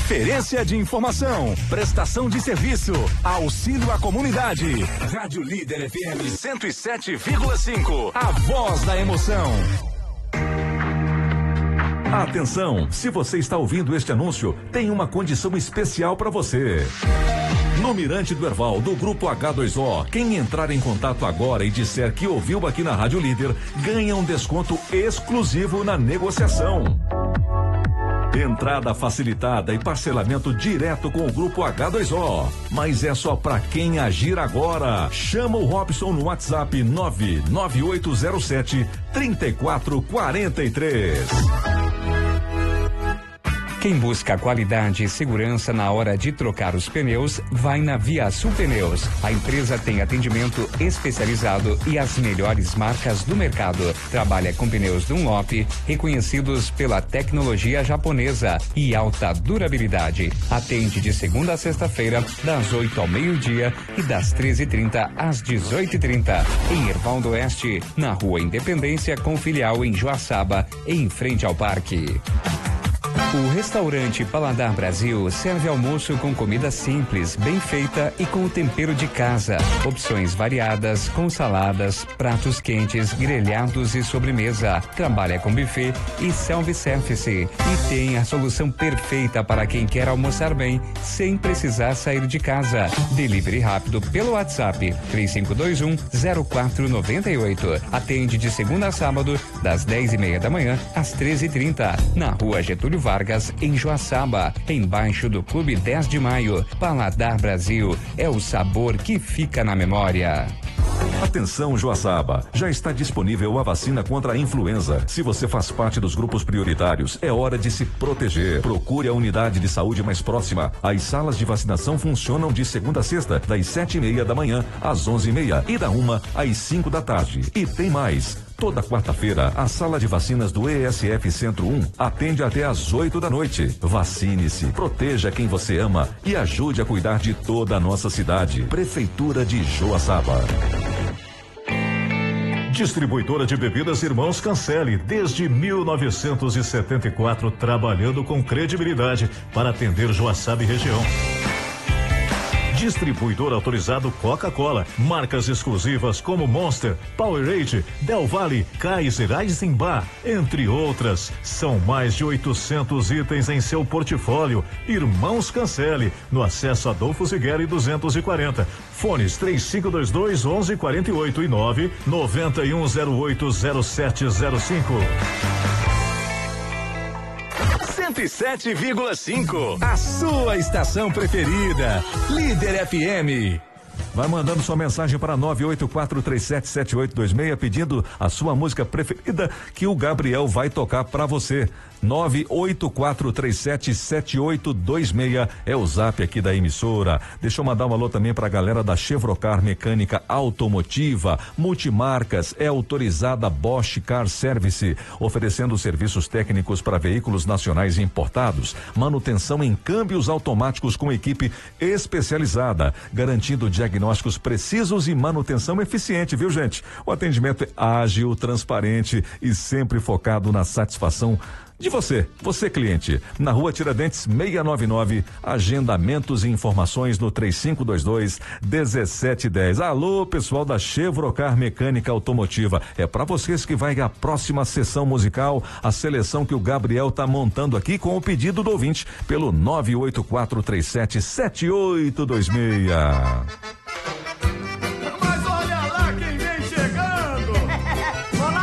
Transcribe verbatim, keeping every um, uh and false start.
Referência de informação, prestação de serviço, auxílio à comunidade. Rádio Líder F M cento e sete vírgula cinco. A voz da emoção. Atenção, se você está ouvindo este anúncio, tem uma condição especial para você. No Mirante do Herval, do Grupo H dois O, quem entrar em contato agora e disser que ouviu aqui na Rádio Líder, ganha um desconto exclusivo na negociação. Entrada facilitada e parcelamento direto com o Grupo H dois O. Mas é só pra quem agir agora. Chama o Robson no WhatsApp nove nove oito zero sete, três quatro quatro três. Quem busca qualidade e segurança na hora de trocar os pneus, vai na Via Sul Pneus. A empresa tem atendimento especializado e as melhores marcas do mercado. Trabalha com pneus Dunlop, reconhecidos pela tecnologia japonesa e alta durabilidade. Atende de segunda a sexta-feira, das oito ao meio-dia e das treze e trinta às dezoito e trinta. Em Herval do Oeste, na Rua Independência, com filial em Joaçaba, em frente ao parque. O restaurante Paladar Brasil serve almoço com comida simples, bem feita e com o tempero de casa. Opções variadas, com saladas, pratos quentes, grelhados e sobremesa. Trabalha com buffet e self-service. E tem a solução perfeita para quem quer almoçar bem, sem precisar sair de casa. Delivery rápido pelo WhatsApp três cinco dois um, zero quatro nove oito. Atende de segunda a sábado, das dez e meia da manhã às treze e trinta. Na Rua Getúlio Vargas, em Joaçaba, embaixo do Clube dez de Maio. Paladar Brasil é o sabor que fica na memória. Atenção, Joaçaba, já está disponível a vacina contra a influenza. Se você faz parte dos grupos prioritários, é hora de se proteger. Procure a unidade de saúde mais próxima. As salas de vacinação funcionam de segunda a sexta, das sete e meia da manhã às onze e meia e da uma às cinco da tarde. E tem mais. Toda quarta-feira, a sala de vacinas do E S F Centro um atende até às oito da noite. Vacine-se, proteja quem você ama e ajude a cuidar de toda a nossa cidade. Prefeitura de Joaçaba. Distribuidora de bebidas Irmãos Cancele, desde mil novecentos e setenta e quatro, trabalhando com credibilidade para atender Joaçaba e região. Distribuidor autorizado Coca-Cola, marcas exclusivas como Monster, Powerade, Del Valle, Kaiser, Eisenbach, entre outras. São mais de oitocentos itens em seu portfólio. Irmãos Cancele, no acesso Adolfo Zigueri duzentos e quarenta. Fones três cinco dois dois, onze quarenta e oito e nove nove um zero oito zero sete zero cinco. cento e sete vírgula cinco, a sua estação preferida, Líder F M. Vai mandando sua mensagem para nove oito quatro três sete sete oito dois seis pedindo a sua música preferida que o Gabriel vai tocar para você. nove oito quatro três sete sete oito dois seis é o zap aqui da emissora. Deixa eu mandar um alô também pra galera da Chevrocar Mecânica Automotiva. Multimarcas, é autorizada Bosch Car Service, oferecendo serviços técnicos para veículos nacionais e importados, manutenção em câmbios automáticos com equipe especializada, garantindo diagnósticos precisos e manutenção eficiente, viu, gente? O atendimento é ágil, transparente e sempre focado na satisfação de você, você cliente. Na Rua Tiradentes seiscentos e noventa e nove, agendamentos e informações no três cinco dois dois, um sete um zero. Alô, pessoal da Chevrocar Mecânica Automotiva. É para vocês que vai a próxima sessão musical, a seleção que o Gabriel tá montando aqui com o pedido do ouvinte pelo nove oito quatro três sete sete oito dois seis.